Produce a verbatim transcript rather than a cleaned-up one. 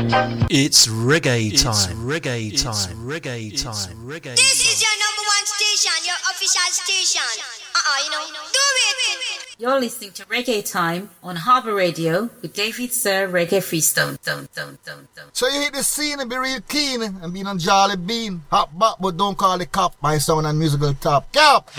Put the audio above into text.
It's reggae time. It's reggae time. It's reggae time. It's reggae This time. Is your number one station, your official station. Uh-uh, you know, do it. You're listening to Reggae Time on Harbour Radio with David Sir Reggae Freestone. Don't, don't, don't, don't. So you hit the scene and be real keen and be on Jolly Bean. Hop back, but don't call the cop. My sound and musical top. Cap!